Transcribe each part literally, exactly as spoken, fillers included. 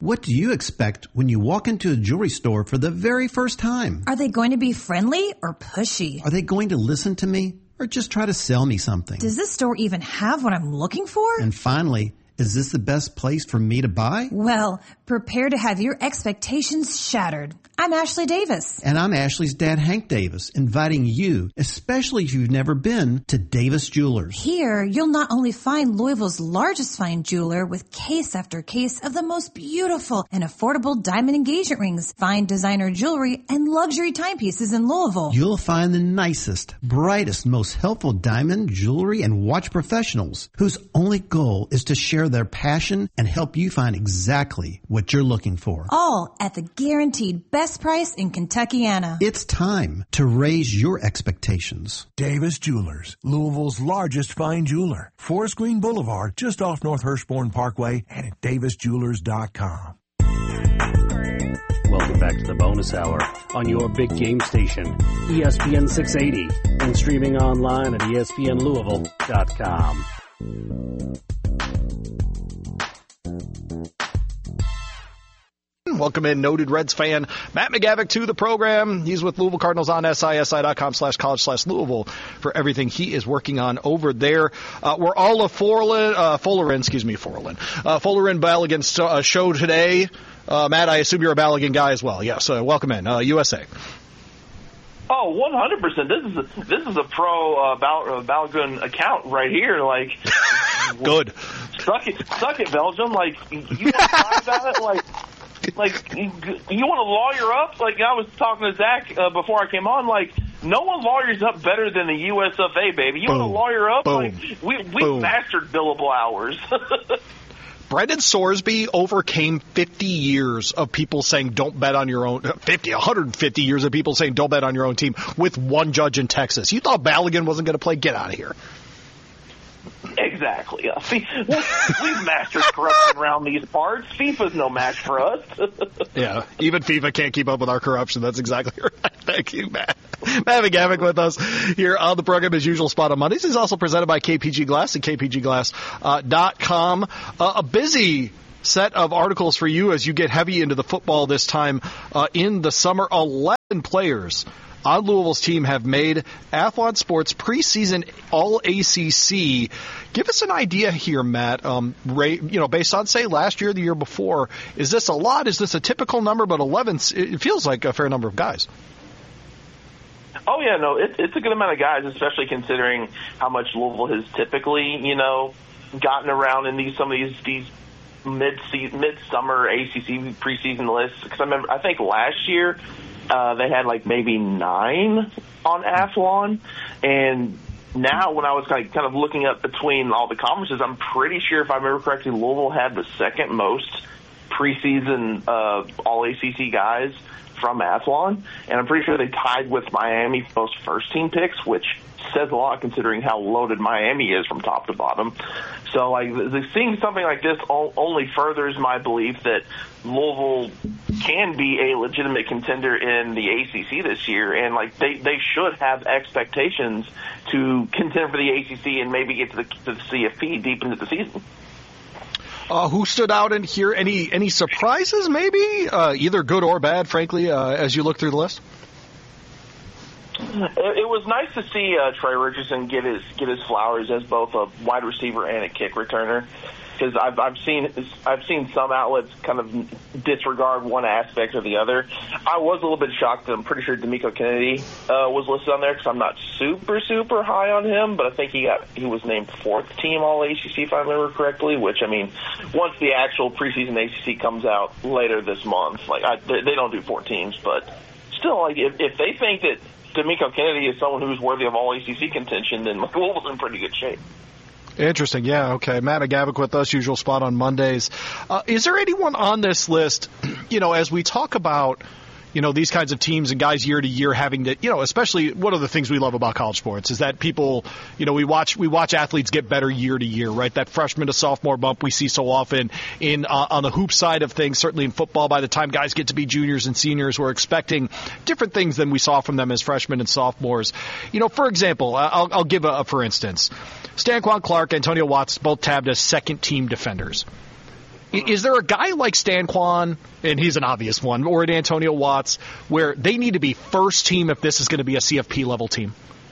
What do you expect when you walk into a jewelry store for the very first time? Are they going to be friendly or pushy? Are they going to listen to me or just try to sell me something? Does this store even have what I'm looking for? And finally, is this the best place for me to buy? Well, prepare to have your expectations shattered. I'm Ashley Davis. And I'm Ashley's dad, Hank Davis, inviting you, especially if you've never been, to Davis Jewelers. Here, you'll not only find Louisville's largest fine jeweler with case after case of the most beautiful and affordable diamond engagement rings, fine designer jewelry, and luxury timepieces in Louisville. You'll find the nicest, brightest, most helpful diamond, jewelry, and watch professionals whose only goal is to share their passion and help you find exactly what you're looking for. All at the guaranteed best price in Kentuckiana. It's time to raise your expectations. Davis Jewelers, Louisville's largest fine jeweler. Forest Green Boulevard, just off North Hirschborn Parkway, and at davis jewelers dot com. Welcome back to the bonus hour on your big game station, E S P N six eighty, and streaming online at E S P N Louisville dot com. Welcome in, noted Reds fan Matt McGavick to the program. He's with Louisville Cardinals on S I S I dot com slash college slash Louisville for everything he is working on over there. Uh, we're all a Forlin, uh, Fullerin, excuse me, Forlin, uh, Fullerin Balogun uh, show today. Uh, Matt, I assume you're a Balogun guy as well. Yes, uh, welcome in, uh, U S A. Oh, one hundred percent. This is a, this is a pro uh, Bal- uh, Balogun account right here. Like, good. Suck it, suck it, Belgium. Like, you want to talk about it? Like. Like, you, you want to lawyer up? Like, I was talking to Zach uh, before I came on, like, no one lawyers up better than the U S F A, baby. You want to lawyer up? Boom. Like, we, we Boom. mastered billable hours. Brendan Sorsby overcame fifty years of people saying don't bet on your own, fifty, one hundred fifty years of people saying don't bet on your own team with one judge in Texas. You thought Balogun wasn't going to play? Get out of here. Exactly. Uh, see, we've mastered corruption around these parts. FIFA's no match for us. Yeah, even FIFA can't keep up with our corruption. That's exactly right. Thank you, Matt. Matt McGavick with us here on the program as usual, Spot on Mondays. He's also presented by K P G Glass and K P G glass dot com. Uh, a busy set of articles for you as you get heavy into the football this time uh, in the summer. eleven players on Louisville's team have made Athlon Sports preseason All A C C. Give us an idea here, Matt. Um, Ray, you know, based on, say, last year, the year before, is this a lot? Is this a typical number? But eleven, it feels like a fair number of guys. Oh, yeah, no, it, it's a good amount of guys, especially considering how much Louisville has typically, you know, gotten around in these some of these these mid mid-summer A C C preseason lists. Because I remember, I think last year, Uh, they had like maybe nine on Athlon, and now when I was kind of, kind of looking up between all the conferences, I'm pretty sure, if I remember correctly, Louisville had the second most preseason uh, All A C C guys from Athlon, and I'm pretty sure they tied with Miami for most first-team picks, which says a lot considering how loaded Miami is from top to bottom. So, like, seeing something like this only furthers my belief that Louisville can be a legitimate contender in the A C C this year, and like they, they should have expectations to contend for the A C C and maybe get to the, to the C F P deep into the season. Uh, who stood out in here? Any any surprises, maybe, uh, either good or bad, frankly, uh, as you look through the list? It was nice to see uh, Trey Richardson get his get his flowers as both a wide receiver and a kick returner, because I've I've seen I've seen some outlets kind of disregard one aspect or the other. I was a little bit shocked that I'm pretty sure D'Amico Kennedy uh, was listed on there, because I'm not super super high on him, but I think he got he was named fourth team All A C C if I remember correctly. Which, I mean, once the actual preseason A C C comes out later this month, like I, they, they don't do four teams, but still, like if, if they think that D'Amico Kennedy is someone who's worthy of all A C C contention, then Louisville's in pretty good shape. Interesting. Yeah, okay. Matt McGavick with us, usual spot on Mondays. Uh, is there anyone on this list, you know, as we talk about, you know, these kinds of teams and guys year to year having to, you know, especially one of the things we love about college sports is that people, you know, we watch we watch athletes get better year to year, right? That freshman to sophomore bump we see so often in uh, on the hoop side of things, certainly in football. By the time guys get to be juniors and seniors, we're expecting different things than we saw from them as freshmen and sophomores. You know, for example, I'll, I'll give a, a for instance. Stanquan Clark, Antonio Watts, both tabbed as second-team defenders. Is there a guy like Stan Kwan, and he's an obvious one, or an Antonio Watts, where they need to be first team if this is going to be a C F P level team?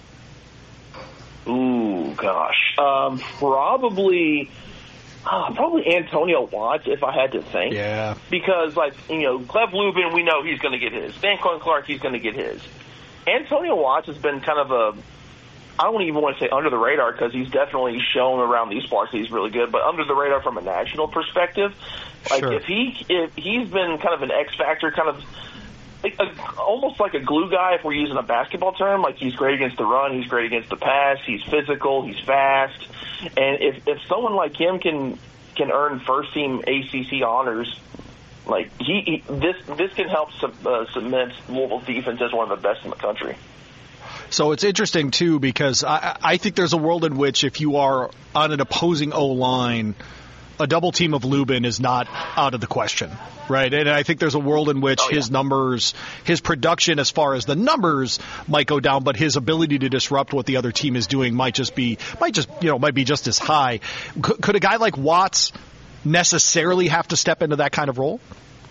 Ooh, gosh. Um, probably, uh, probably Antonio Watts, if I had to think. Yeah. Because, like, you know, Clef Lubin, we know he's going to get his. Stan Kwan Clark, he's going to get his. Antonio Watts has been kind of a, I don't even want to say under the radar because he's definitely shown around these parts that he's really good, but under the radar from a national perspective. Like sure. if he if he's been kind of an X factor, kind of like a, almost like a glue guy if we're using a basketball term. Like he's great against the run, he's great against the pass, he's physical, he's fast, and if if someone like him can can earn first team A C C honors. Like he, he this this can help uh, cement Louisville's defense as one of the best in the country. So it's interesting, too, because I, I think there's a world in which if you are on an opposing O-line, a double team of Lubin is not out of the question, right? And I think there's a world in which oh, yeah. his numbers, his production as far as the numbers might go down, but his ability to disrupt what the other team is doing might just be, might just, you know, might be just as high. Could, could a guy like Watts necessarily have to step into that kind of role?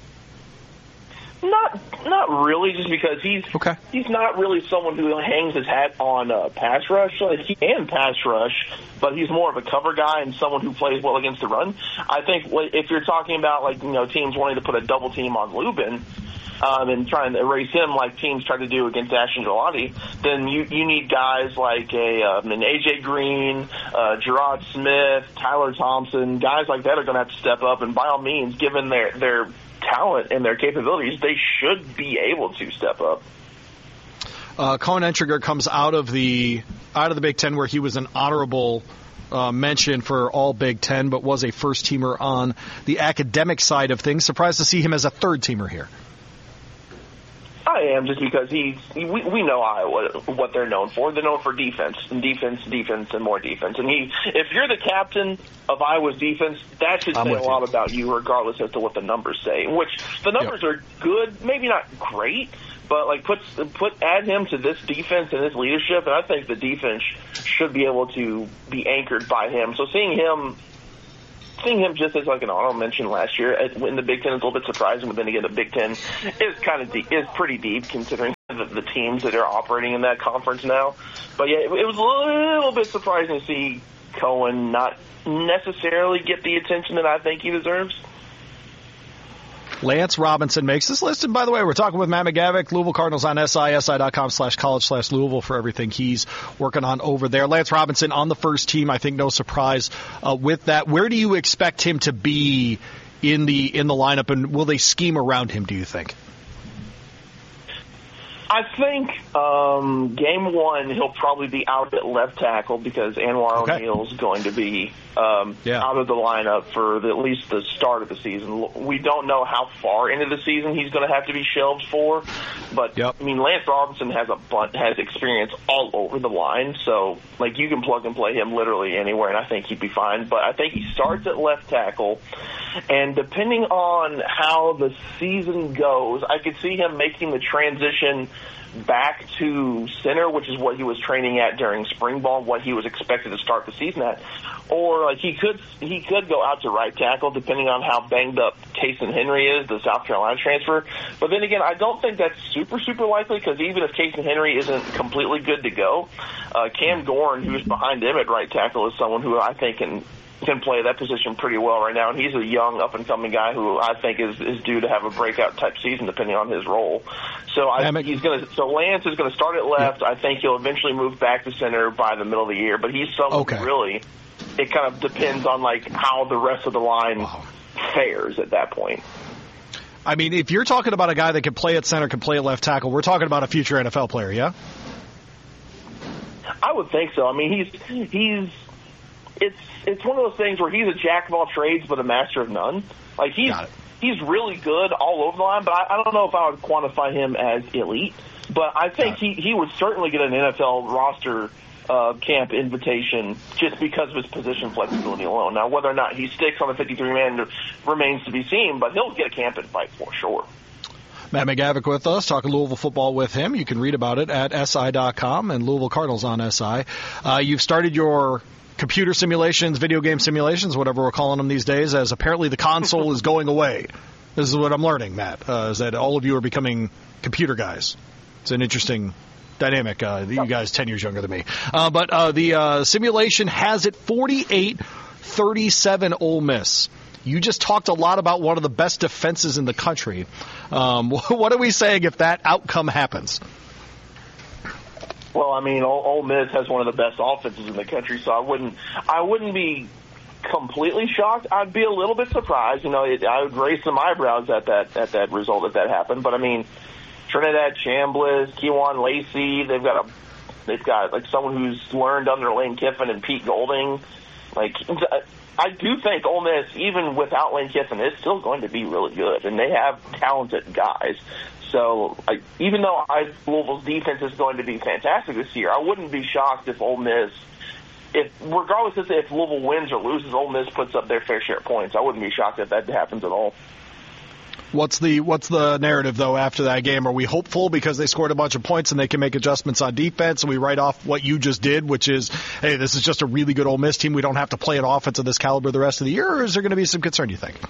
Not not really, just because he's okay. he's not really someone who hangs his hat on uh, pass rush. Like he can pass rush, but he's more of a cover guy and someone who plays well against the run. I think if you're talking about like you know teams wanting to put a double team on Lubin um, and trying to erase him like teams try to do against Ashton Gelati, then you you need guys like a um, an A J Green, uh, Gerard Smith, Tyler Thompson, guys like that are going to have to step up. And by all means, given their their talent and their capabilities, they should be able to step up. Uh, Cohen Entriger comes out of the out of the Big Ten, where he was an honorable uh, mention for all Big Ten, but was a first teamer on the academic side of things. Surprised to see him as a third teamer here. I am, just because he's we, we know Iowa what they're known for. They're known for defense and defense, defense, and more defense. And he, if you're the captain of Iowa's defense, that should say a lot you. about you, regardless as to what the numbers say. Which the numbers yep. are good, maybe not great, but like put put add him to this defense and this leadership, and I think the defense should be able to be anchored by him. So seeing him. Seeing him just as like an honorable mention last year in the Big Ten is a little bit surprising, but then again, the Big Ten is kind of deep, is pretty deep considering the, the teams that are operating in that conference now. But yeah, it, it was a little bit surprising to see Cohen not necessarily get the attention that I think he deserves. Lance Robinson makes this list. And by the way, we're talking with Matt McGavick, Louisville Cardinals on S I S I dot com slash college slash Louisville for everything he's working on over there. Lance Robinson on the first team. I think no surprise uh, with that. Where do you expect him to be in the in the lineup, and will they scheme around him, do you think? I think um, game one he'll probably be out at left tackle because Anwar okay. O'Neill's going to be um, yeah. out of the lineup for the, at least the start of the season. We don't know how far into the season he's going to have to be shelved for, but yep. I mean Lance Robinson has a bunt, has experience all over the line, so like you can plug and play him literally anywhere, and I think he'd be fine. But I think he starts at left tackle, and depending on how the season goes, I could see him making the transition back to center, which is what he was training at during spring ball, what he was expected to start the season at. Or like he could he could go out to right tackle, depending on how banged up Cason Henry is, the South Carolina transfer. But then again, I don't think that's super, super likely, because even if Cason Henry isn't completely good to go, uh, Cam Gorn, who's behind him at right tackle, is someone who I think can can play that position pretty well right now, and he's a young, up-and-coming guy who I think is, is due to have a breakout-type season, depending on his role. So I think he's going to. So Lance is going to start at left. Yeah. I think he'll eventually move back to center by the middle of the year, but he's someone okay. who really, it kind of depends on like how the rest of the line wow. fares at that point. I mean, if you're talking about a guy that can play at center, can play at left tackle, we're talking about a future N F L player, yeah? I would think so. I mean, he's he's. It's it's one of those things where he's a jack of all trades but a master of none. Like he's he's really good all over the line, but I, I don't know if I would quantify him as elite. But I think he, he would certainly get an N F L roster uh, camp invitation just because of his position flexibility alone. Now, whether or not he sticks on the fifty-three man remains to be seen, but he'll get a camp invite for sure. Matt McGavick with us, talking Louisville football with him. You can read about it at S I dot com and Louisville Cardinals on S I. Uh, you've started your computer simulations, video game simulations, whatever we're calling them these days, as apparently the console is going away. This is what I'm learning, Matt, uh, is that all of you are becoming computer guys. It's an interesting dynamic. Uh, you guys ten years younger than me. Uh, but uh, the uh, simulation has it forty-eight thirty-seven Ole Miss. You just talked a lot about one of the best defenses in the country. Um, what are we saying if that outcome happens? Well, I mean, Ole, Ole Miss has one of the best offenses in the country, so I wouldn't, I wouldn't be completely shocked. I'd be a little bit surprised. You know, it, I would raise some eyebrows at that at that result if that happened. But I mean, Trinidad Chambliss, Kewan Lacey, they've got a, they've got like someone who's learned under Lane Kiffin and Pete Golding. Like, I do think Ole Miss, even without Lane Kiffin, is still going to be really good, and they have talented guys. So I, even though I, Louisville's defense is going to be fantastic this year, I wouldn't be shocked if Ole Miss, if regardless of if Louisville wins or loses, Ole Miss puts up their fair share of points. I wouldn't be shocked if that happens at all. What's the what's the narrative, though, after that game? Are we hopeful because they scored a bunch of points and they can make adjustments on defense, and we write off what you just did, which is, hey, this is just a really good Ole Miss team. We don't have to play an offense of this caliber the rest of the year, or is there going to be some concern, do you think?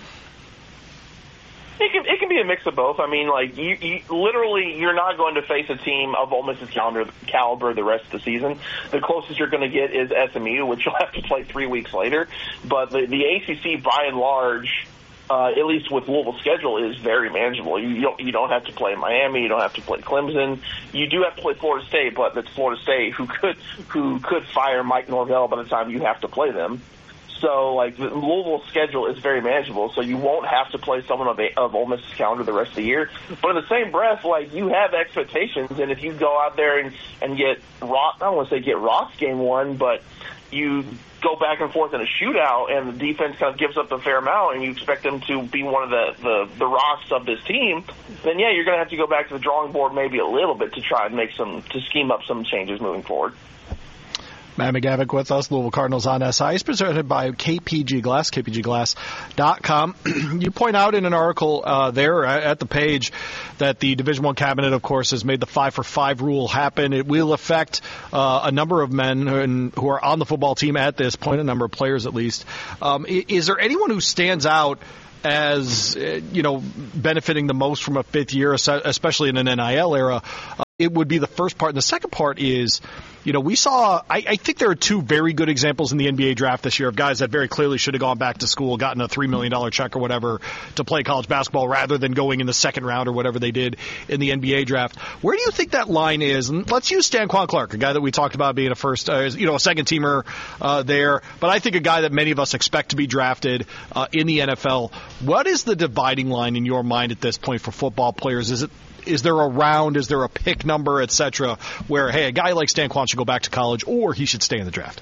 It can, it can be a mix of both. I mean, like, you, you literally, you're not going to face a team of Ole Miss's caliber, caliber the rest of the season. The closest you're going to get is S M U, which you'll have to play three weeks later. But the, the A C C, by and large, uh, at least with Louisville's schedule, is very manageable. You don't, you don't have to play Miami. You don't have to play Clemson. You do have to play Florida State, but that's Florida State who could who could fire Mike Norvell by the time you have to play them. So, like, the Louisville's schedule is very manageable, so you won't have to play someone of, a, of Ole Miss's calendar the rest of the year. But in the same breath, like, you have expectations, and if you go out there and, and get rock, I don't want to say get rocks game one, but you go back and forth in a shootout, and the defense kind of gives up a fair amount, and you expect them to be one of the, the, the rocks of this team, then, yeah, you're going to have to go back to the drawing board maybe a little bit to try and make some, to scheme up some changes moving forward. Matt McGavick with us, Louisville Cardinals on S I. He's presented by K P G Glass, K P G glass dot com. You point out in an article uh, there at the page that the Division One cabinet, of course, has made the five for five rule happen. It will affect uh, a number of men who, who are on the football team at this point, a number of players at least. Um, is there anyone who stands out as, you know, benefiting the most from a fifth year, especially in an N I L era? Uh, it would be the first part. And the second part is, you know, we saw, I, I think there are two very good examples in the N B A draft this year of guys that very clearly should have gone back to school, gotten a three million dollars check or whatever to play college basketball rather than going in the second round or whatever they did in the N B A draft. Where do you think that line is? And let's use Stanquan Clark, a guy that we talked about being a first, uh, you know, a second teamer uh, there, but I think a guy that many of us expect to be drafted uh, in the N F L. What is the dividing line in your mind at this point for football players? Is it Is there a round, is there a pick number, et cetera, where, hey, a guy like Stanquan should go back to college or he should stay in the draft?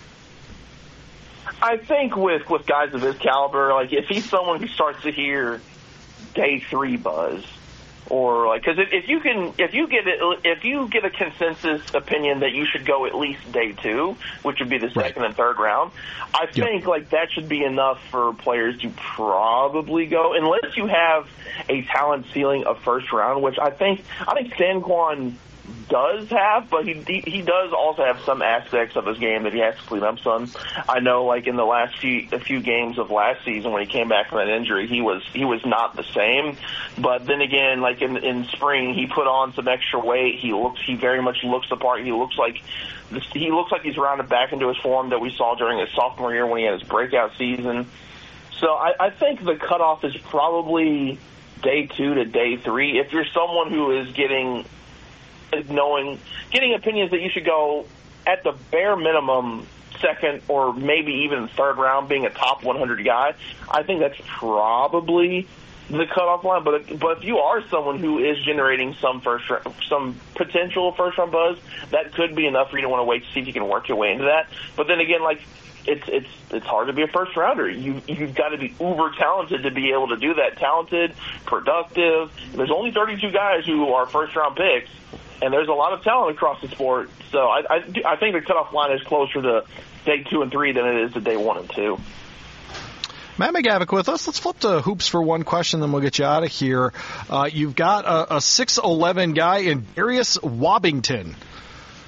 I think with, with guys of his caliber, like if he's someone who starts to hear day three buzz, or like, because if, if you can, if you get it, if you get a consensus opinion that you should go at least day two, which would be the second right. and third round, I think yep. like that should be enough for players to probably go, unless you have a talent ceiling of first round, which I think I think Stanquan does have, but he he does also have some aspects of his game that he has to clean up some. I know, like in the last few a few games of last season when he came back from that injury, he was he was not the same. But then again, like in in spring, he put on some extra weight. He looks he very much looks the part. He looks like this, he looks like he's rounded back into his form that we saw during his sophomore year when he had his breakout season. So I, I think the cutoff is probably day two to day three. If you're someone who is getting knowing, getting opinions that you should go at the bare minimum second or maybe even third round, being a top one hundred guy, I think that's probably the cutoff line. But but if you are someone who is generating some first some potential first round buzz, that could be enough for you to want to wait to see if you can work your way into that. But then again, like it's it's it's hard to be a first rounder. You you've got to be uber talented to be able to do that. Talented, productive. There's only thirty-two guys who are first round picks. And there's a lot of talent across the sport. So I, I, I think the cutoff line is closer to day two and three than it is to day one and two. Matt McGavick with us. Let's flip to hoops for one question, then we'll get you out of here. Uh, you've got a, a six eleven guy in Darius Wobbington.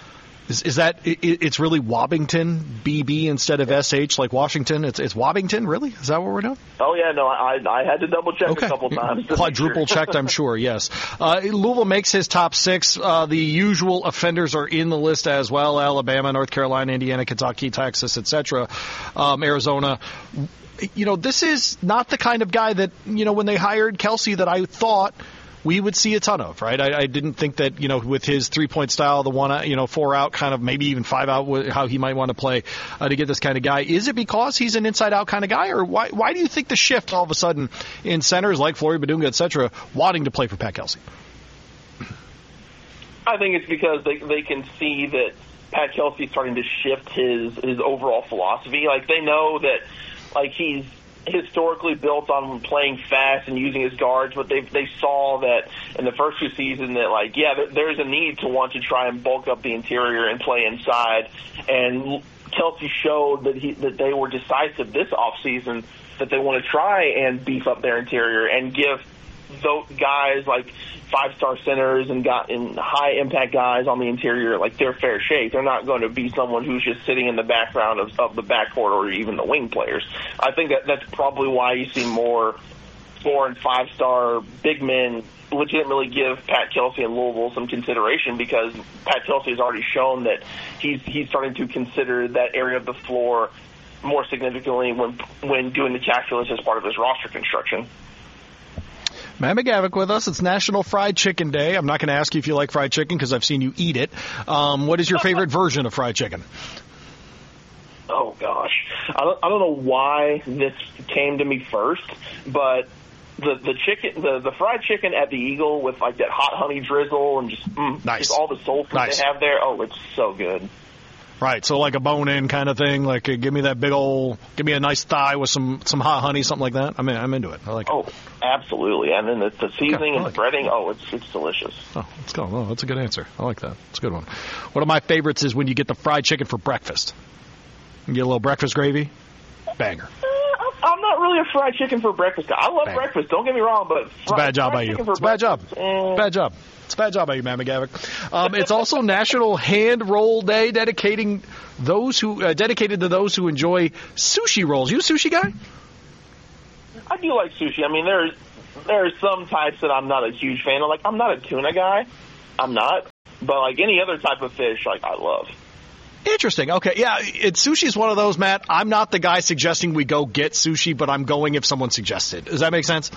Is, is that it, it's really Wobbington B B instead of S H like Washington? It's it's Wobbington, really? Is that what we're doing? Oh yeah, no, I I had to double check okay. a couple times. Quadruple sure. checked, I'm sure. Yes. Uh, Louisville makes his top six. Uh, the usual offenders are in the list as well: Alabama, North Carolina, Indiana, Kentucky, Texas, et cetera. Um, Arizona. You know, this is not the kind of guy that, you know, when they hired Kelsey that I thought we would see a ton of, right? I, I didn't think that, you know, with his three-point style, the one, out, you know, four out, kind of maybe even five out, how he might want to play uh, to get this kind of guy. Is it because he's an inside-out kind of guy, or why why do you think the shift all of a sudden in centers like Flory Badunga, et cetera, wanting to play for Pat Kelsey? I think it's because they they can see that Pat Kelsey's starting to shift his his overall philosophy. Like, they know that, like, he's historically built on playing fast and using his guards, but they they saw that in the first two seasons that, like, yeah, there's a need to want to try and bulk up the interior and play inside. And Kelsey showed that he that they were decisive this offseason that they want to try and beef up their interior and give those guys like five-star centers and got in high-impact guys on the interior like their fair shake. They're not going to be someone who's just sitting in the background of, of the backcourt or even the wing players. I think that that's probably why you see more four- and five-star big men legitimately give Pat Kelsey and Louisville some consideration, because Pat Kelsey has already shown that he's he's starting to consider that area of the floor more significantly when when doing the calculus as part of his roster construction. Matt McGavick with us. It's National Fried Chicken Day. I'm not going to ask you if you like fried chicken because I've seen you eat it. Um, what is your favorite version of fried chicken? Oh, gosh. I don't, I don't know why this came to me first, but the the chicken, the, the fried chicken at the Eagle with like that hot honey drizzle and just, mm, nice. just all the soul food nice. they have there. Oh, it's so good. Right, so like a bone-in kind of thing, like uh, give me that big old, give me a nice thigh with some, some hot honey, something like that. I'm in, I'm into it. I like it. Oh, absolutely. And then the, the seasoning okay, and the breading, oh, it's it's delicious. Oh, let's go. Oh, that's a good answer. I like that. It's a good one. One of my favorites is when you get the fried chicken for breakfast. You get a little breakfast gravy, banger. Uh, I'm not really a fried chicken for breakfast guy. I love banger. breakfast, don't get me wrong, but it's a bad job by you. It's a bad job. Eh. Bad job. It's a bad job by you, Matt McGavick. Um, it's also National Hand Roll Day, dedicating those who uh, dedicated to those who enjoy sushi rolls. You a sushi guy? I do like sushi. I mean, there's there's some types that I'm not a huge fan of. Like, I'm not a tuna guy. I'm not. But like any other type of fish, like I love. Interesting. Okay, yeah, it, sushi is one of those, Matt. I'm not the guy suggesting we go get sushi, but I'm going if someone suggests it. Does that make sense?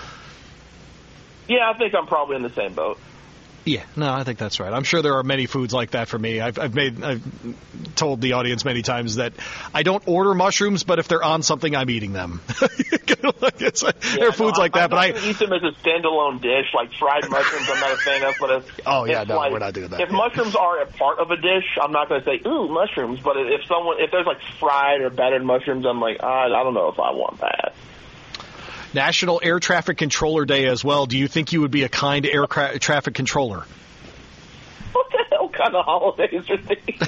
Yeah, I think I'm probably in the same boat. Yeah, no, I think that's right. I'm sure there are many foods like that for me. I've, I've made, I've told the audience many times that I don't order mushrooms, but if they're on something, I'm eating them. it's, yeah, there are foods no, like that, I'm but not I gonna eat them as a standalone dish, like fried mushrooms. I'm not a fan of, but if, oh yeah, if no, like, we're not doing that. If mushrooms are a part of a dish, I'm not going to say ooh mushrooms. But if someone, if there's like fried or battered mushrooms, I'm like, I, I don't know if I want that. National Air Traffic Controller Day as well. Do you think you would be a kind air cra- traffic controller? What the hell kind of holidays are these?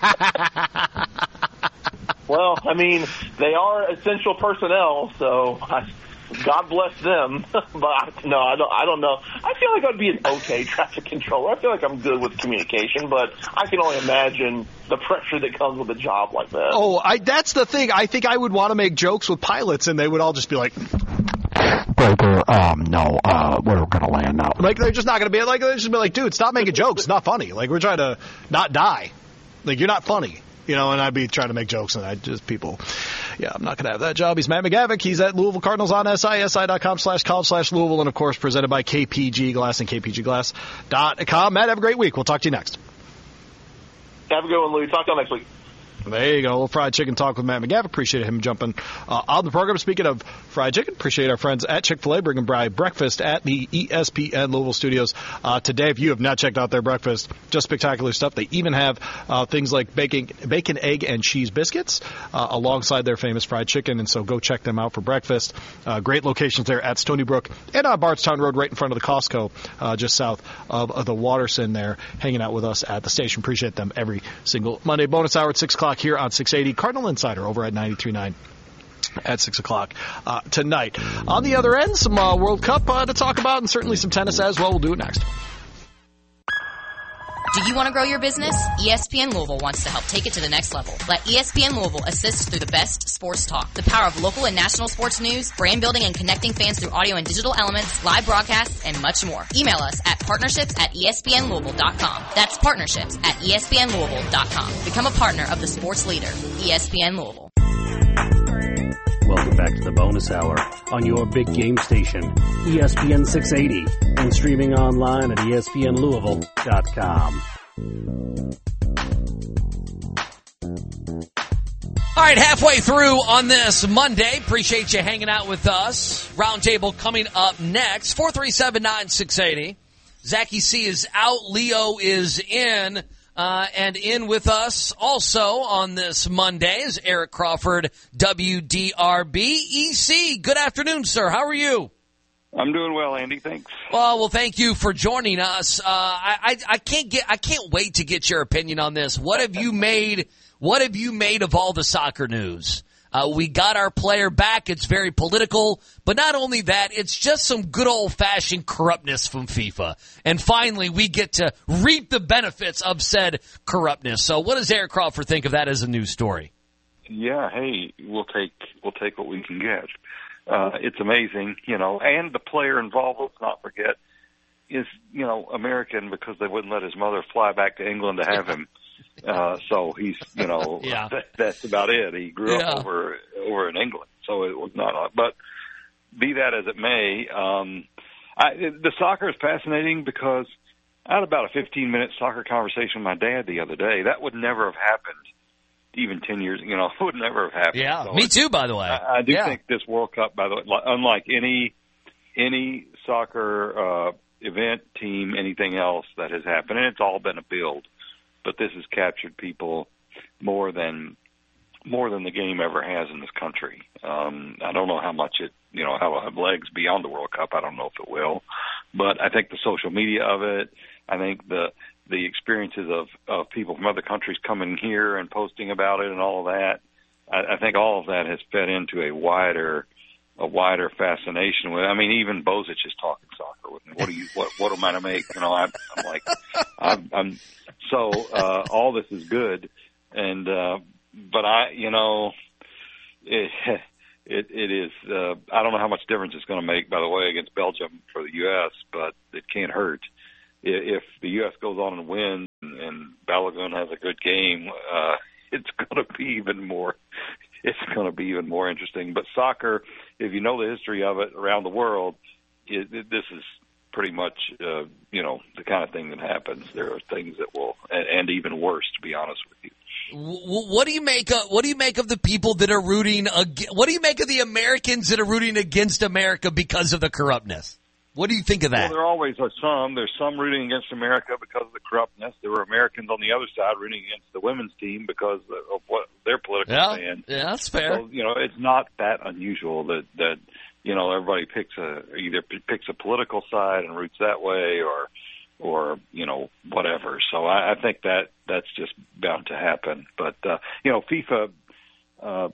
Well, I mean, they are essential personnel, so I, God bless them. But I, no, I don't. I don't know. I feel like I'd be an okay traffic controller. I feel like I'm good with communication, but I can only imagine the pressure that comes with a job like that. Oh, I, that's the thing. I think I would want to make jokes with pilots, and they would all just be like, Breaker, um, no, uh, we're going to land now. Like, they're just not going to be like, they're just be like, dude, stop making jokes. It's not funny. Like, we're trying to not die. Like, you're not funny. You know, and I'd be trying to make jokes, and I just people, yeah, I'm not going to have that job. He's Matt McGavick. He's at Louisville Cardinals on S I S I dot com slash college slash Louisville, and of course presented by K P G Glass and K P G Glass dot com. Matt, have a great week. We'll talk to you next. Have a good one, Louis. Talk to you next week. There you go. A little fried chicken talk with Matt McGavick. Appreciate him jumping uh, on the program. Speaking of fried chicken, appreciate our friends at Chick-fil-A bringing Bri breakfast at the E S P N Louisville studios uh, today. If you have not checked out their breakfast, just spectacular stuff. They even have uh, things like bacon, bacon, egg, and cheese biscuits uh, alongside their famous fried chicken. And so go check them out for breakfast. Uh, great locations there at Stony Brook and on Bardstown Road right in front of the Costco, uh, just south of, of the Waterson there, hanging out with us at the station. Appreciate them every single Monday. Bonus hour at six o'clock here on six eighty. Cardinal Insider over at ninety-three point nine at six o'clock uh, tonight. On the other end, some uh, World Cup uh, to talk about, and certainly some tennis as well. We'll do it next. Do you want to grow your business? E S P N Louisville wants to help take it to the next level. Let E S P N Louisville assist through the best sports talk, the power of local and national sports news, brand building and connecting fans through audio and digital elements, live broadcasts, and much more. Email us at partnerships at E S P N Louisville dot com. That's partnerships at E S P N Louisville dot com. Become a partner of the sports leader, E S P N Louisville. Welcome back to the bonus hour on your big game station, E S P N six eighty, and streaming online at E S P N Louisville dot com. All right, halfway through on this Monday. Appreciate you hanging out with us. Roundtable coming up next. four three seven, nine six eight zero. Zachy C is out. Leo is in. Uh, and in with us also on this Monday is Eric Crawford, W D R B. E C, good afternoon, sir. How are you? I'm doing well, Andy. Thanks. Well, well, thank you for joining us. Uh, I, I, I can't get, I can't wait to get your opinion on this. What have you made, what have you made of all the soccer news? Uh, we got our player back. It's very political. But not only that, it's just some good old-fashioned corruptness from FIFA. And finally, we get to reap the benefits of said corruptness. So what does Eric Crawford think of that as a news story? Yeah, hey, we'll take we'll take what we can get. Uh, it's amazing, you know. And the player involved, let's not forget, is, you know, American because they wouldn't let his mother fly back to England to have him. Uh, so he's, you know, yeah. that, that's about it. He grew yeah. up over over in England, so it was not. But be that as it may, um, I, the soccer is fascinating because I had about a fifteen minute soccer conversation with my dad the other day. That would never have happened even ten years. You know, it would never have happened. Yeah, so me too. By the way, I, I do yeah. think this World Cup, by the way, unlike any any soccer uh, event, team, anything else that has happened, and it's all been a build. But this has captured people more than more than the game ever has in this country. Um, I don't know how much it, you know, how it have legs beyond the World Cup. I don't know if it will, but I think the social media of it, I think the the experiences of, of people from other countries coming here and posting about it and all of that, I, I think all of that has fed into a wider a wider fascination with. I mean, even Bozic is talking soccer with me. What do you? What? What am I to make? You know, I'm, I'm like, I'm. I'm so uh, all this is good, and uh, but I, you know, it it, it is. Uh, I don't know how much difference it's going to make, by the way, against Belgium for the U S, but it can't hurt. If the U S goes on and wins, and Balogun has a good game, uh, it's going to be even more. It's going to be even more interesting. But soccer, if you know the history of it around the world, it, it, this is pretty much, uh, you know, the kind of thing that happens. There are things that will, and, and even worse, to be honest with you. What do you make of, what do you make of the people that are rooting, what do you make of the Americans that are rooting against America because of the corruptness? What do you think of that? Well, there always are some. There's some rooting against America because of the corruptness. There were Americans on the other side rooting against the women's team because of what their political yeah, stand. Yeah, that's fair. So, you know, it's not that unusual that, that, you know, everybody picks a, either picks a political side and roots that way or, or, you know, whatever. So I, I think that that's just bound to happen. But, uh, you know, FIFA, uh,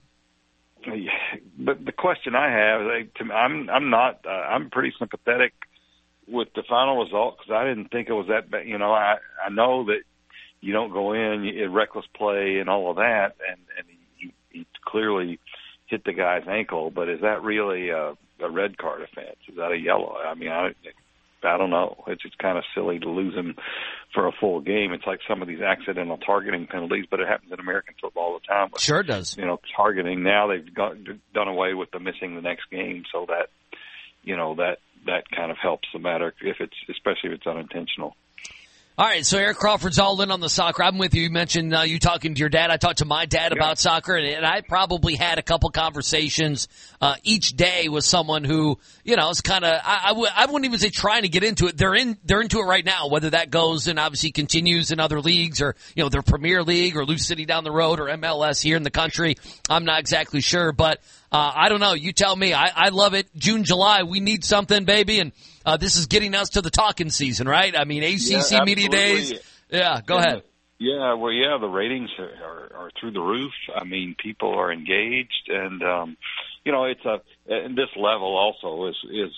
but the question I have, I'm I'm not uh, I'm pretty sympathetic with the final result because I didn't think it was that bad. You know, I I know that you don't go in in reckless play and all of that, and and he, he clearly hit the guy's ankle. But is that really a, a red card offense? Is that a yellow? I mean, I I don't know. It's just kind of silly to lose him for a full game. It's like some of these accidental targeting penalties, but it happens in American football all the time. With, sure does. You know, targeting. Now they've got, done away with the missing the next game, so that, you know, that that kind of helps the matter if it's, especially if it's unintentional. All right, so Eric Crawford's all in on the soccer. I'm with you. You mentioned uh, you talking to your dad. I talked to my dad yeah. about soccer, and, and I probably had a couple conversations uh, each day with someone who, you know, is kind of I, I, w- I wouldn't even say trying to get into it. They're in they're into it right now. Whether that goes and obviously continues in other leagues or you know their Premier League or Lou City down the road or M L S here in the country, I'm not exactly sure, but uh, I don't know. You tell me. I, I love it. June, July, we need something, baby, and. Uh, this is getting us to the talking season, right? I mean, A C C yeah, Media Days. Yeah, go and ahead. The, yeah, well, yeah, the ratings are, are, are through the roof. I mean, people are engaged, and um, you know, it's a and this level also is is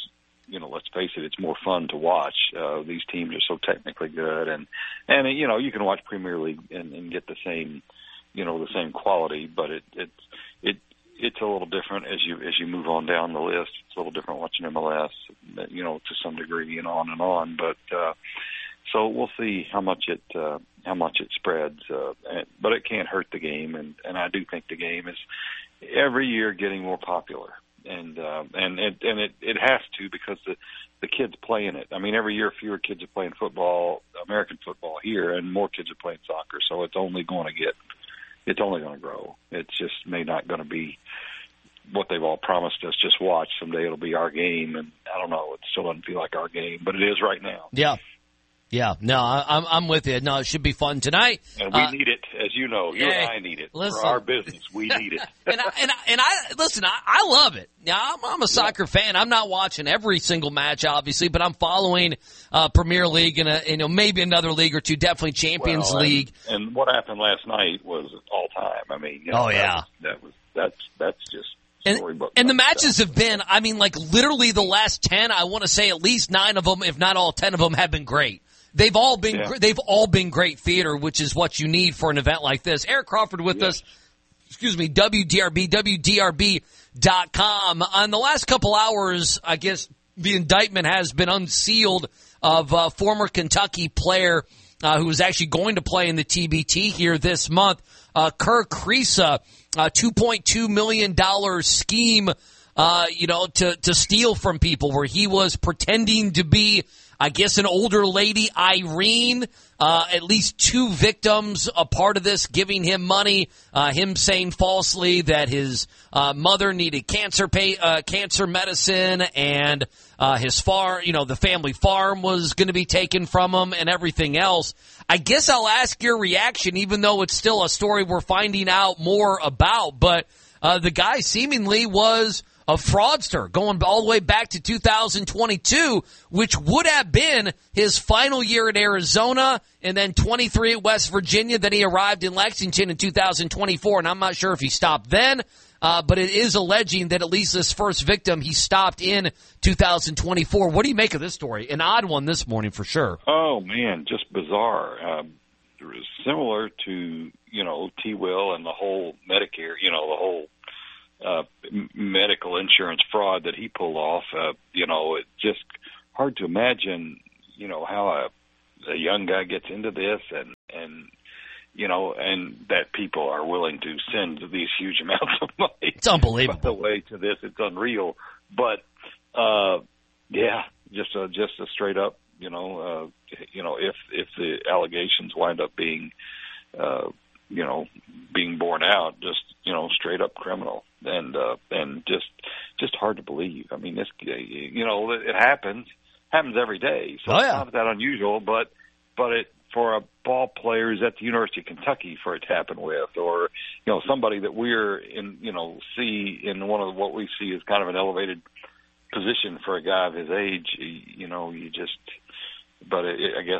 you know, let's face it, it's more fun to watch. Uh, these teams are so technically good, and and you know, you can watch Premier League and, and get the same, you know, the same quality, but it it it it's a little different as you as you move on down the list. It's a little different watching M L S, you know, to some degree, and on and on. But uh, so we'll see how much it uh, how much it spreads, uh, and, but it can't hurt the game, and and I do think the game is every year getting more popular. And uh, and it and it, it has to, because the the kids playing it. I mean, every year fewer kids are playing football, American football here, and more kids are playing soccer. So it's only going to get, it's only going to grow. It's just may not going to be what they've all promised us. Just watch, someday it'll be our game, and I don't know. It still doesn't feel like our game, but it is right now. Yeah. Yeah, no, I'm I'm with you. No, it should be fun tonight. And we uh, need it, as you know. You yeah, and I need it listen. for our business. We need it. and I, and I, and I listen. I, I love it. Now, I'm, I'm a soccer yeah. fan. I'm not watching every single match, obviously, but I'm following uh, Premier League and a, you know, maybe another league or two. Definitely Champions well, and, League. And what happened last night was all time. I mean, you know, oh yeah, that was, that was that's that's just. And, and the matches have been, I mean, like literally the last ten. I want to say at least nine of them, if not all ten of them, have been great. They've all been yeah. they've all been great theater, which is what you need for an event like this. Eric Crawford with yes. us. Excuse me, W D R B, W D R B dot com. On the last couple hours, I guess the indictment has been unsealed of a former Kentucky player uh, who was actually going to play in the T B T here this month, uh, Kerr Kriisa, a two point two million dollars scheme, uh, you know, to, to steal from people, where he was pretending to be, I guess, an older lady, Irene, uh, at least two victims, a part of this, giving him money, uh, him saying falsely that his, uh, mother needed cancer pay, uh, cancer medicine, and, uh, his farm, you know, the family farm was going to be taken from him and everything else. I guess I'll ask your reaction, even though it's still a story we're finding out more about, but, uh, the guy seemingly was a fraudster going all the way back to two thousand twenty-two, which would have been his final year at Arizona, and then twenty-three at West Virginia. Then he arrived in Lexington in two thousand twenty-four, and I'm not sure if he stopped then, uh, but it is alleging that at least this first victim he stopped in two thousand twenty-four. What do you make of this story? An odd one this morning for sure. Oh, man, just bizarre. Um, similar to, you know, T-Will and the whole Medicare, you know, the whole Uh, medical insurance fraud that he pulled off. Uh, you know, it's just hard to imagine, you know, how a, a young guy gets into this, and, and, you know, and that people are willing to send these huge amounts of money. It's unbelievable. By the way, to this, it's unreal. But, uh, yeah, just a, just a straight up, you know, uh, you know, if, if the allegations wind up being, uh, you know, being borne out, just, you know, straight up criminal, and, uh, and just, just hard to believe. I mean, this, you know, it happens, happens every day. So oh, yeah. It's not that unusual, but, but it, for a ball player who's at the University of Kentucky for it to happen with, or, you know, somebody that we're in, you know, see in one of what we see as kind of an elevated position for a guy of his age, you know, you just, but it, I guess,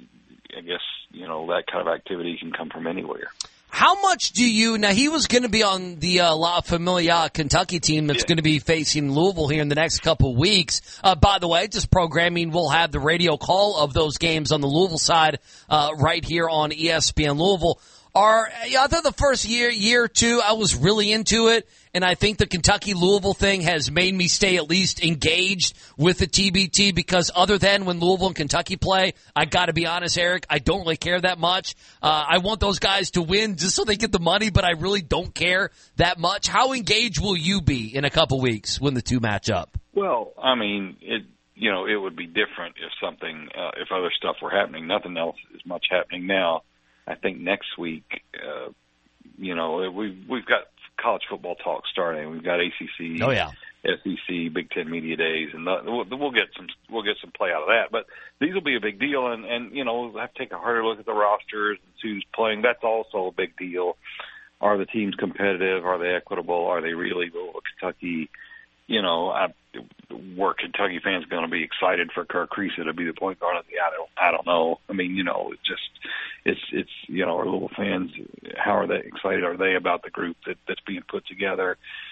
I guess, you know, that kind of activity can come from anywhere. How much do you, now he was going to be on the uh, La Familia Kentucky team that's yeah. going to be facing Louisville here in the next couple of weeks. Uh, by the way, just programming, we'll have the radio call of those games on the Louisville side uh, right here on E S P N Louisville. Are, I thought the first year, year or two, I was really into it, and I think the Kentucky-Louisville thing has made me stay at least engaged with the T B T, because other than when Louisville and Kentucky play, I gotta be honest, Eric, I don't really care that much. Uh, I want those guys to win just so they get the money, but I really don't care that much. How engaged will you be in a couple weeks when the two match up? Well, I mean, it, you know, it would be different if something, uh, if other stuff were happening. Nothing else is much happening now. I think next week, uh, you know, we've, we've got college football talk starting. We've got A C C, oh, yeah. S E C, Big Ten Media Days, and the, we'll, we'll get some we'll get some play out of that. But these will be a big deal, and, and you know, we'll have to take a harder look at the rosters and who's playing. That's also a big deal. Are the teams competitive? Are they equitable? Are they really Louisville, Kentucky? You know, I, were Kentucky fans going to be excited for Kerr Kriisa to be the point guard? I don't, I don't know. I mean, you know, it's just, it's, it's, you know, our Louisville fans, how are they excited? Are they about the group that, that's being put together?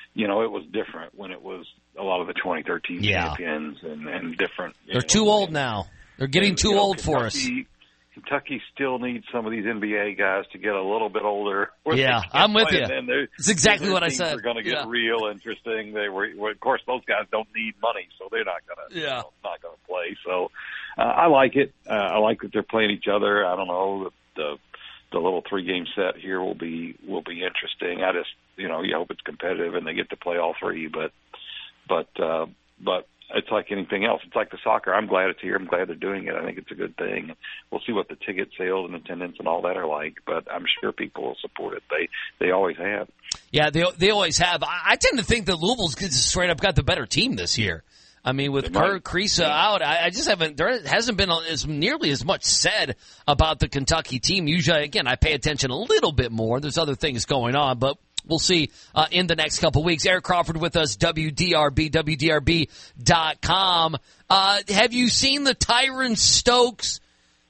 you know, it was different when it was a lot of the twenty thirteen yeah. champions and, and different. They're know, too old now. They're getting and, too you know, old Kentucky, for us. Kentucky still needs some of these N B A guys to get a little bit older. Yeah, I'm with you. It's exactly what I said. They're going to get yeah. real interesting. They were, well, of course, those guys don't need money, so they're not going to, yeah. you know, not going to play. So uh, I like it. Uh, I like that they're playing each other. I don't know the the, the little three game set here will be will be interesting. I just, you know, you hope it's competitive and they get to play all three. But but uh, but. It's like anything else. It's like the soccer. I'm glad it's here. I'm glad they're doing it. I think it's a good thing. We'll see what the ticket sales and attendance and all that are like, but I'm sure people will support it. They they always have. Yeah, they they always have. I, I tend to think that Louisville's straight up got the better team this year. I mean, with Kurt Kriisa yeah. out, I, I just haven't. There hasn't been as nearly as much said about the Kentucky team. Usually, again, I pay attention a little bit more. There's other things going on, but. We'll see uh, in the next couple weeks. Eric Crawford with us, W D R B, W D R B dot com. Uh, have you seen the Tyron Stokes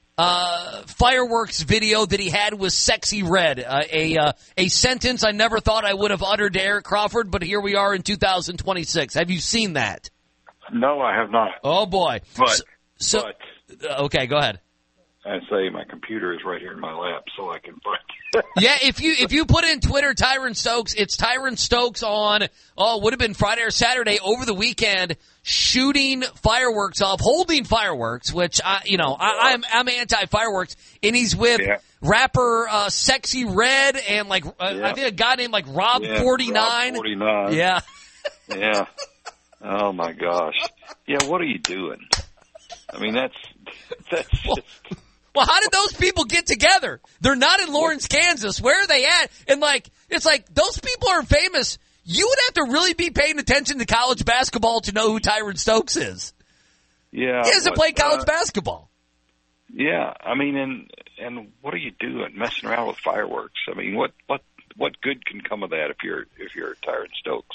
uh, fireworks video that he had with Sexy Red? Uh, a uh, a sentence I never thought I would have uttered to Eric Crawford, but here we are in two thousand twenty-six. Have you seen that? No, I have not. Oh, boy. But, so, so but okay, go ahead. I say my computer is right here in my lap, so I can find it. Yeah, if you if you put in Twitter Tyron Stokes, it's Tyron Stokes on, oh, it would have been Friday or Saturday over the weekend, shooting fireworks off, holding fireworks, which, I, you know, I, I'm I'm anti-fireworks, and he's with yeah. rapper uh, Sexy Red and, like, uh, yeah. I think a guy named, like, Rob yeah, forty-nine. Rob forty-nine. Yeah. Yeah. Oh, my gosh. Yeah, what are you doing? I mean, that's that's just... Well, Well, how did those people get together? They're not in Lawrence, Kansas. Where are they at? And, like, it's like those people are famous. You would have to really be paying attention to college basketball to know who Tyron Stokes is. Yeah. He hasn't but, played college uh, basketball. Yeah. I mean, and and what are you doing messing around with fireworks? I mean, what what what good can come of that if you're if you're Tyron Stokes?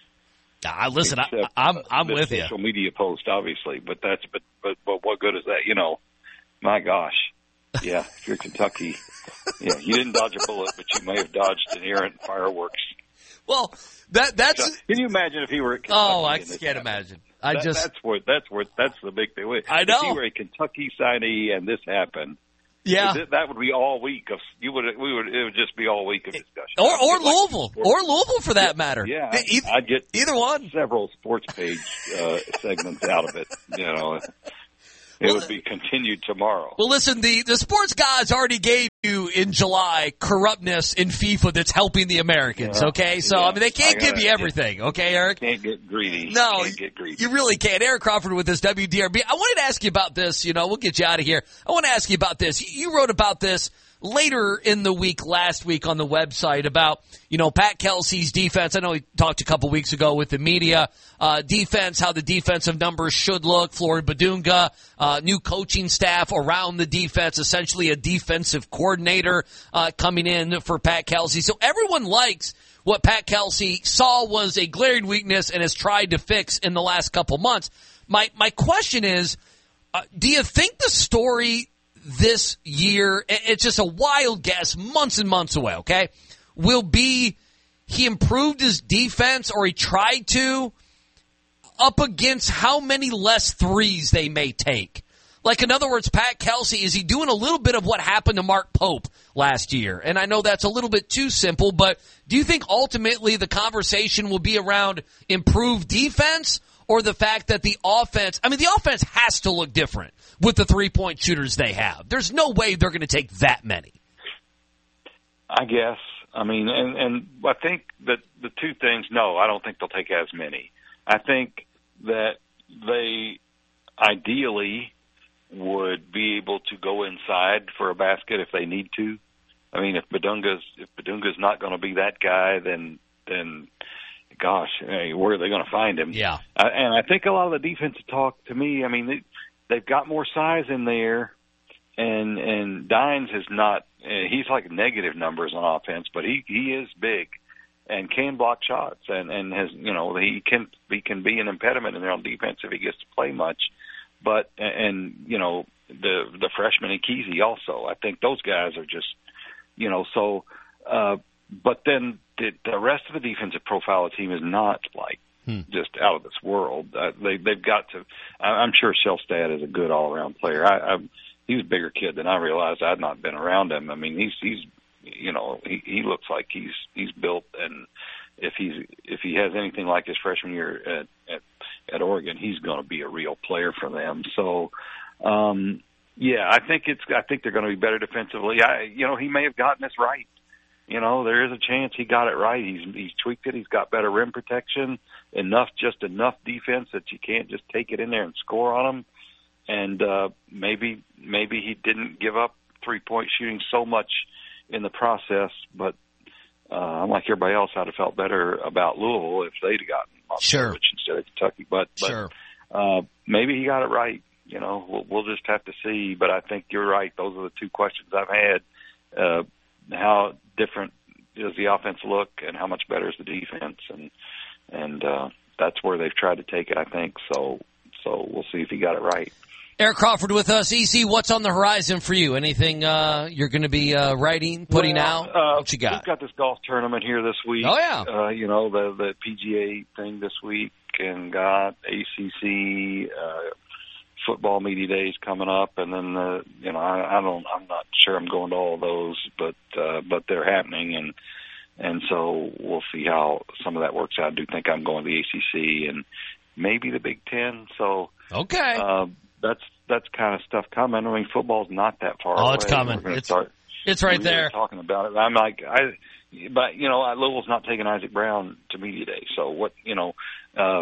Uh, listen, I, I'm I'm the with you. Social media post, obviously, but that's but but but what good is that? You know. My gosh. Yeah, if you're Kentucky, yeah, you didn't dodge a bullet, but you may have dodged an errant fireworks. Well, that that's. So, can you imagine if he were at Kentucky? Oh, I can't happened? imagine. I that, just. That's what. That's what. That's the big thing. I know. If he were a Kentucky signee and this happened, yeah, it, that would be all week of. You would. We would. It would just be all week of discussion. Or or Louisville, like or Louisville for that matter. Yeah, either, I'd get either one. Several sports page uh, segments out of it. You know. It well, would be continued tomorrow. Well, listen, the, the sports gods already gave you in July corruptness in FIFA that's helping the Americans, yeah, okay? So, yeah. I mean, they can't gotta, give you everything, yeah. okay, Eric? Can't get greedy. No, can't get greedy. You really can't. Eric Crawford with this W D R B. I wanted to ask you about this. You know, we'll get you out of here. I want to ask you about this. You wrote about this later in the week, last week on the website about, you know, Pat Kelsey's defense. I know he talked a couple weeks ago with the media. Uh, defense, how the defensive numbers should look. Floyd Badunga, uh, new coaching staff around the defense, essentially a defensive coordinator, uh, coming in for Pat Kelsey. So everyone likes what Pat Kelsey saw was a glaring weakness and has tried to fix in the last couple months. My, my question is, uh, do you think the story this year, it's just a wild guess, months and months away, okay, will be he improved his defense or he tried to up against how many less threes they may take? Like, in other words, Pat Kelsey, is he doing a little bit of what happened to Mark Pope last year? And I know that's a little bit too simple, but do you think ultimately the conversation will be around improved defense or the fact that the offense, I mean, the offense has to look different with the three-point shooters they have. There's no way they're going to take that many. I guess. I mean, and, and I think that the two things, no, I don't think they'll take as many. I think that they ideally would be able to go inside for a basket if they need to. I mean, if Badunga's, if Badunga's not going to be that guy, then, then, gosh, hey, where are they going to find him? Yeah. Uh, and I think a lot of the defensive talk to me, I mean, they, they've got more size in there, and and Dines is not, uh, he's like negative numbers on offense, but he, he is big and can block shots and, and has, you know, he can, he can be an impediment in there on defense if he gets to play much. But, and, you know, the, the freshman Ikezi also, I think those guys are just, you know, so, uh, but then the, the rest of the defensive profile of the team is not like hmm. just out of this world. Uh, they, they've got to. I'm sure Shelstad is a good all-around player. I, I, he was a bigger kid than I realized. I'd not been around him. I mean, he's he's you know he, he looks like he's he's built, and if he's if he has anything like his freshman year at at, at Oregon, he's going to be a real player for them. So. Um, Yeah, I think it's. I think they're going to be better defensively. I, you know, he may have gotten this right. You know, there is a chance he got it right. He's he's tweaked it. He's got better rim protection, enough, just enough defense that you can't just take it in there and score on him. And uh, maybe maybe he didn't give up three point shooting so much in the process. But uh, unlike everybody else, I'd have felt better about Louisville if they'd gotten Montgomery sure. instead of Kentucky. But, but sure. uh, maybe he got it right. You know, we'll, we'll just have to see. But I think you're right. Those are the two questions I've had. Uh, how different does the offense look, and how much better is the defense? And and uh, that's where they've tried to take it, I think. So so we'll see if he got it right. Eric Crawford with us. E C, what's on the horizon for you? Anything uh, you're going to be uh, writing, putting well, out? Uh, what you got? We've got this golf tournament here this week. Oh, yeah. Uh, you know, the, the P G A thing this week, and got A C C uh football media days coming up, and then the you know I, I don't I'm not sure I'm going to all of those, but uh, but they're happening, and and so we'll see how some of that works out. I do think I'm going to the A C C and maybe the Big Ten. So okay, uh, that's that's kind of stuff coming. I mean, football's not that far oh, away. It's coming. We're it's start it's right really there. Talking about it, I'm like I, but you know Louisville's not taking Isaac Brown to media day. So what you know, uh,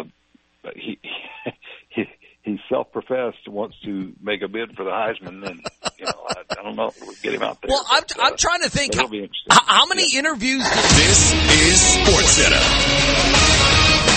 he he. He self-professed wants to make a bid for the Heisman, and you know, I, I don't know, we'll get him out there. Well, I'm, but, I'm uh, trying to think. How, how many yeah. interviews? Did this is SportsCenter.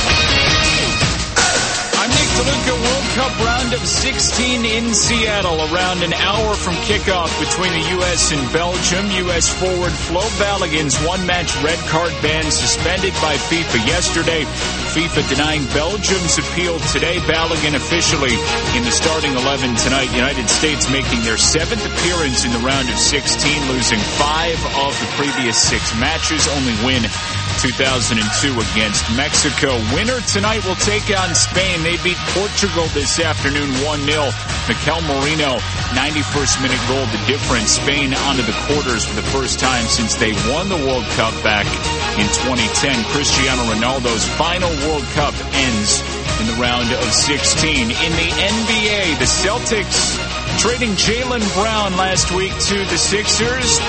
I'm Nick DeLuca. World Cup round of sixteen in Seattle, around an hour from kickoff between the U S and Belgium. U S forward Flo Balogun's one-match red card ban suspended by FIFA yesterday. FIFA denying Belgium's appeal today. Balogun officially in the starting eleven tonight. United States making their seventh appearance in the round of sixteen, losing five of the previous six matches. Only win two thousand two against Mexico. Winner tonight will take on Spain. They beat Portugal this afternoon one nil. Mikel Merino, ninety-first minute goal, the difference. Spain onto the quarters for the first time since they won the World Cup back in twenty ten. Cristiano Ronaldo's final World Cup ends in the round of sixteen. In the N B A, the Celtics trading Jaylen Brown last week to the Sixers.